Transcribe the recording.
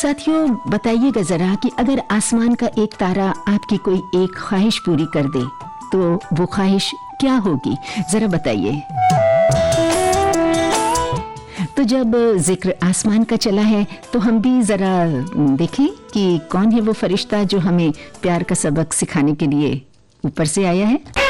साथियों, बताइएगा जरा कि अगर आसमान का एक तारा आपकी कोई एक ख्वाहिश पूरी कर दे तो वो ख्वाहिश क्या होगी, जरा बताइए। तो जब जिक्र आसमान का चला है तो हम भी जरा देखें कि कौन है वो फरिश्ता जो हमें प्यार का सबक सिखाने के लिए ऊपर से आया है।